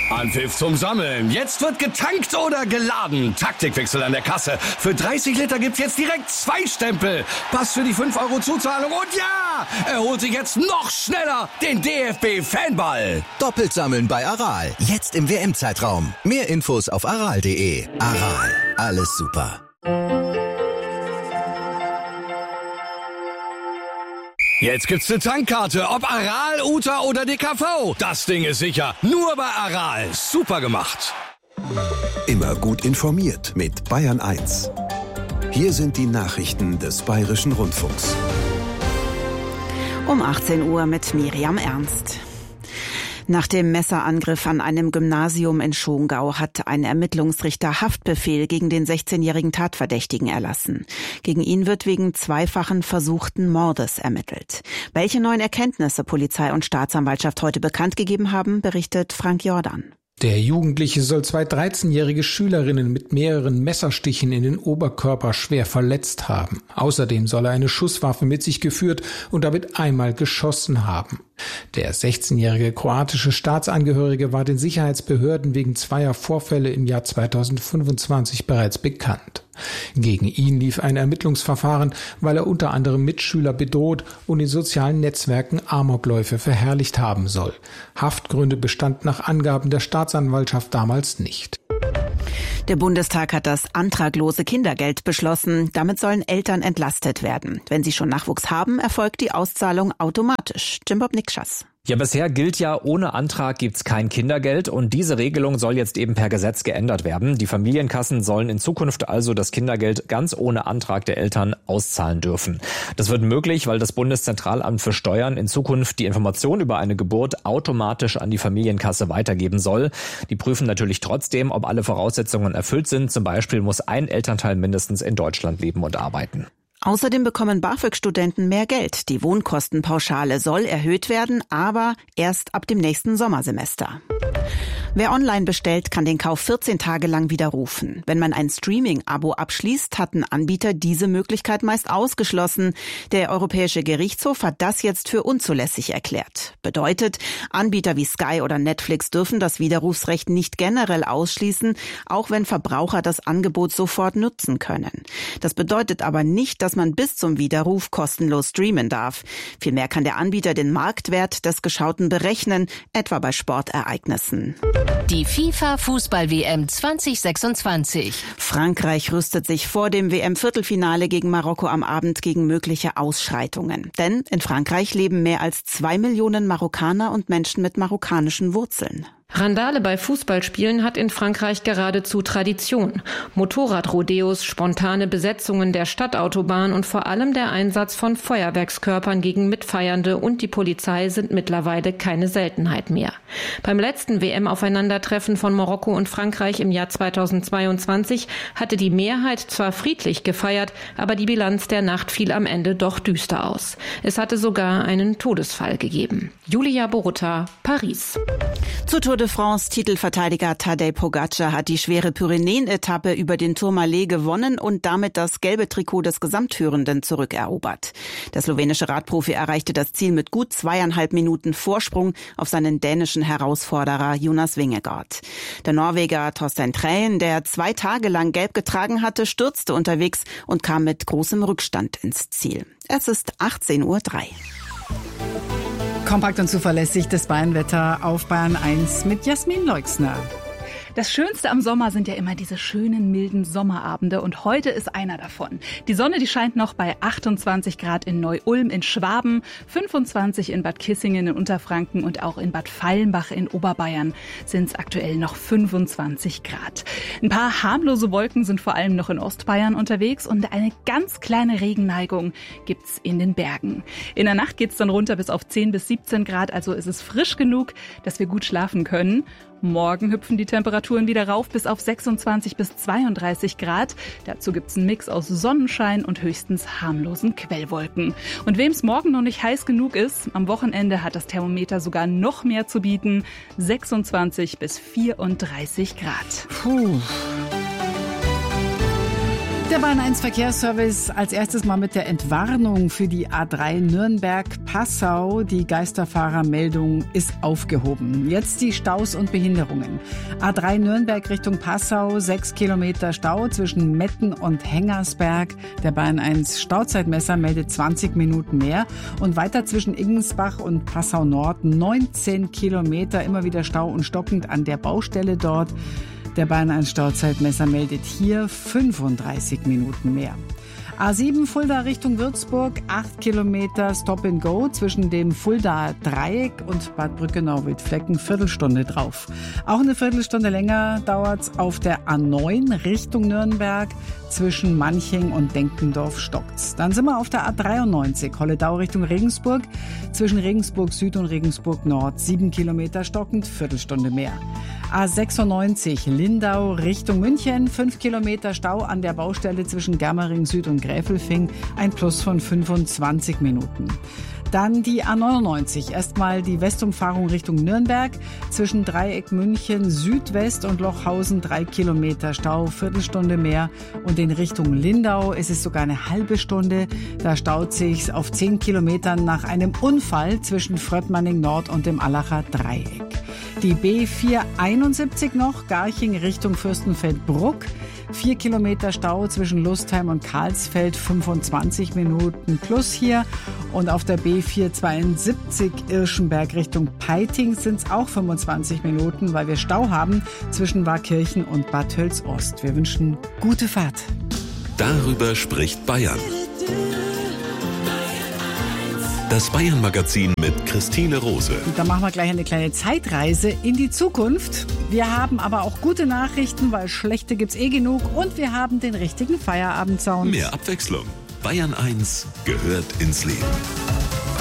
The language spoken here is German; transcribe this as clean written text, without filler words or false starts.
Anpfiff zum Sammeln. Jetzt wird getankt oder geladen. Taktikwechsel an der Kasse. Für 30 Liter gibt's jetzt direkt 2 Stempel. Pass für die 5 € Zuzahlung und ja, er holt sich jetzt noch schneller den DFB-Fanball. Doppelt sammeln bei Aral. Jetzt im WM-Zeitraum. Mehr Infos auf aral.de. Aral. Alles super. Jetzt gibt's eine Tankkarte, ob Aral, Uta oder DKV. Das Ding ist sicher. Nur bei Aral. Super gemacht. Immer gut informiert mit Bayern 1. Hier sind die Nachrichten des Bayerischen Rundfunks. Um 18 Uhr mit Miriam Ernst. Nach dem Messerangriff an einem Gymnasium in Schongau hat ein Ermittlungsrichter Haftbefehl gegen den 16-jährigen Tatverdächtigen erlassen. Gegen ihn wird wegen zweifachen versuchten Mordes ermittelt. Welche neuen Erkenntnisse Polizei und Staatsanwaltschaft heute bekannt gegeben haben, berichtet Frank Jordan. Der Jugendliche soll 2 13-jährige Schülerinnen mit mehreren Messerstichen in den Oberkörper schwer verletzt haben. Außerdem soll er eine Schusswaffe mit sich geführt und damit einmal geschossen haben. Der 16-jährige kroatische Staatsangehörige war den Sicherheitsbehörden wegen zweier Vorfälle im Jahr 2025 bereits bekannt. Gegen ihn lief ein Ermittlungsverfahren, weil er unter anderem Mitschüler bedroht und in sozialen Netzwerken Amokläufe verherrlicht haben soll. Haftgründe bestanden nach Angaben der Staatsanwaltschaft damals nicht. Der Bundestag hat das antraglose Kindergeld beschlossen. Damit sollen Eltern entlastet werden. Wenn sie schon Nachwuchs haben, erfolgt die Auszahlung automatisch. Jimbob Nikschas. Ja, bisher gilt ja, ohne Antrag gibt's kein Kindergeld und diese Regelung soll jetzt eben per Gesetz geändert werden. Die Familienkassen sollen in Zukunft also das Kindergeld ganz ohne Antrag der Eltern auszahlen dürfen. Das wird möglich, weil das Bundeszentralamt für Steuern in Zukunft die Information über eine Geburt automatisch an die Familienkasse weitergeben soll. Die prüfen natürlich trotzdem, ob alle Voraussetzungen erfüllt sind. Zum Beispiel muss ein Elternteil mindestens in Deutschland leben und arbeiten. Außerdem bekommen BAföG-Studenten mehr Geld. Die Wohnkostenpauschale soll erhöht werden, aber erst ab dem nächsten Sommersemester. Wer online bestellt, kann den Kauf 14 Tage lang widerrufen. Wenn man ein Streaming-Abo abschließt, hatten Anbieter diese Möglichkeit meist ausgeschlossen. Der Europäische Gerichtshof hat das jetzt für unzulässig erklärt. Bedeutet, Anbieter wie Sky oder Netflix dürfen das Widerrufsrecht nicht generell ausschließen, auch wenn Verbraucher das Angebot sofort nutzen können. Das bedeutet aber nicht, dass man bis zum Widerruf kostenlos streamen darf. Vielmehr kann der Anbieter den Marktwert des Geschauten berechnen, etwa bei Sportereignissen. Die FIFA-Fußball-WM 2026. Frankreich rüstet sich vor dem WM-Viertelfinale gegen Marokko am Abend gegen mögliche Ausschreitungen. Denn in Frankreich leben mehr als 2 Millionen Marokkaner und Menschen mit marokkanischen Wurzeln. Randale bei Fußballspielen hat in Frankreich geradezu Tradition. Motorradrodeos, spontane Besetzungen der Stadtautobahn und vor allem der Einsatz von Feuerwerkskörpern gegen Mitfeiernde und die Polizei sind mittlerweile keine Seltenheit mehr. Beim letzten WM-Aufeinandertreffen von Marokko und Frankreich im Jahr 2022 hatte die Mehrheit zwar friedlich gefeiert, aber die Bilanz der Nacht fiel am Ende doch düster aus. Es hatte sogar einen Todesfall gegeben. Julia Borutta, Paris. Zur Tour de France Titelverteidiger Tadej Pogacar hat die schwere Pyrenäen-Etappe über den Tourmalet gewonnen und damit das gelbe Trikot des Gesamtführenden zurückerobert. Der slowenische Radprofi erreichte das Ziel mit gut 2,5 Minuten Vorsprung auf seinen dänischen Herausforderer Jonas Vingegaard. Der Norweger Torstein Træen, der 2 Tage lang gelb getragen hatte, stürzte unterwegs und kam mit großem Rückstand ins Ziel. Es ist 18:03 Uhr. Kompakt und zuverlässig das Bayernwetter auf Bayern 1 mit Jasmin Leixner. Das Schönste am Sommer sind ja immer diese schönen, milden Sommerabende und heute ist einer davon. Die Sonne, die scheint noch bei 28 Grad in Neu-Ulm in Schwaben, 25 in Bad Kissingen in Unterfranken und auch in Bad Fallenbach in Oberbayern sind es aktuell noch 25 Grad. Ein paar harmlose Wolken sind vor allem noch in Ostbayern unterwegs und eine ganz kleine Regenneigung gibt's in den Bergen. In der Nacht geht's dann runter bis auf 10 bis 17 Grad, also ist es frisch genug, dass wir gut schlafen können. Morgen hüpfen die Temperaturen wieder rauf bis auf 26 bis 32 Grad. Dazu gibt's einen Mix aus Sonnenschein und höchstens harmlosen Quellwolken. Und wem es morgen noch nicht heiß genug ist, am Wochenende hat das Thermometer sogar noch mehr zu bieten. 26 bis 34 Grad. Puh. Der Bayern 1 Verkehrsservice als erstes mal mit der Entwarnung für die A3 Nürnberg-Passau. Die Geisterfahrermeldung ist aufgehoben. Jetzt die Staus und Behinderungen. A3 Nürnberg Richtung Passau, 6 Kilometer Stau zwischen Metten und Hengersberg. Der Bayern 1 Stauzeitmesser meldet 20 Minuten mehr. Und weiter zwischen Iggensbach und Passau Nord, 19 Kilometer, immer wieder Stau und stockend an der Baustelle dort. Der Bayern 1 Stauzeitmesser meldet hier 35 Minuten mehr. A7 Fulda Richtung Würzburg, 8 Kilometer Stop and Go zwischen dem Fuldaer Dreieck und Bad Brückenau-Wildflecken, Viertelstunde drauf. Auch eine Viertelstunde länger dauert's auf der A9 Richtung Nürnberg, zwischen Manching und Denkendorf stockt's. Dann sind wir auf der A93 Holledau Richtung Regensburg, zwischen Regensburg Süd und Regensburg Nord, 7 Kilometer stockend, Viertelstunde mehr. A96 Lindau Richtung München, 5 Kilometer Stau an der Baustelle zwischen Germering Süd und Gräfelfing, ein Plus von 25 Minuten. Dann die A99, erstmal die Westumfahrung Richtung Nürnberg, zwischen Dreieck München Südwest und Lochhausen 3 Kilometer Stau, Viertelstunde mehr. Und in Richtung Lindau ist es sogar eine halbe Stunde. Da staut sich's auf 10 Kilometern nach einem Unfall zwischen Fröttmanning Nord und dem Allacher Dreieck. Die B471 noch, Garching Richtung Fürstenfeldbruck. 4 Kilometer Stau zwischen Lustheim und Karlsfeld, 25 Minuten plus hier. Und auf der B472 Irschenberg Richtung Peiting sind es auch 25 Minuten, weil wir Stau haben zwischen Warkirchen und Bad Tölz-Ost. Wir wünschen gute Fahrt. Darüber spricht Bayern. Das Bayern-Magazin mit Christine Rose. Und da machen wir gleich eine kleine Zeitreise in die Zukunft. Wir haben aber auch gute Nachrichten, weil schlechte gibt's genug. Und wir haben den richtigen Feierabendsound. Mehr Abwechslung. Bayern 1 gehört ins Leben.